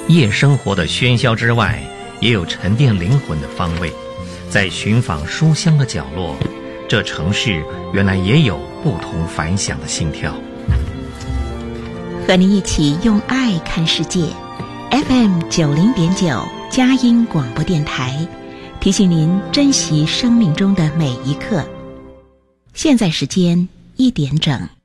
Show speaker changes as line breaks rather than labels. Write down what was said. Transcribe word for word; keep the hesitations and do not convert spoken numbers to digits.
夜生活的喧嚣之外，也有沉淀灵魂的方位。在寻访书香的角落，这城市原来也有不同凡响的心跳。
和您一起用爱看世界 ，F M 九零点九佳音广播电台，提醒您珍惜生命中的每一刻。现在时间一点整。